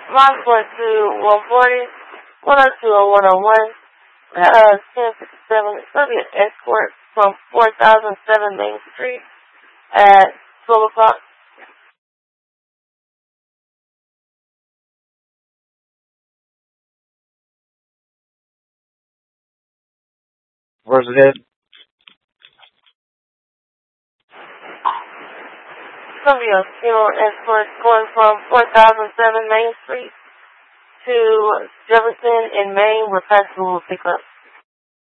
Rockport to 140, 102 or 101, 1057. It's going to be an escort from 4007 Main Street at 12 o'clock. Where's it at? It's going to be a funeral escort going from 4007 Main Street to Jefferson in Maine, where Pastor will pick up.